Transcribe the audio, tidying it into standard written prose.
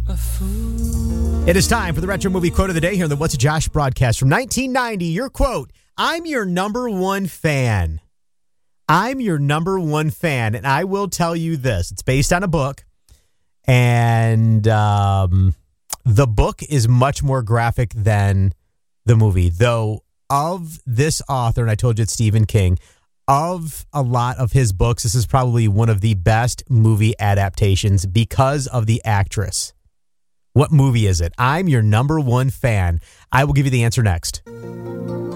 It is time for the Retro Movie Quote of the Day here on the What's a Josh broadcast from 1990. Your quote, I'm your number one fan. I'm your number one fan, and I will tell you this. It's based on a book, and the book is much more graphic than the movie, though of this author, and I told you it's Stephen King, of a lot of his books, this is probably one of the best movie adaptations because of the actress. What movie is it? I'm your number one fan. I will give you the answer next.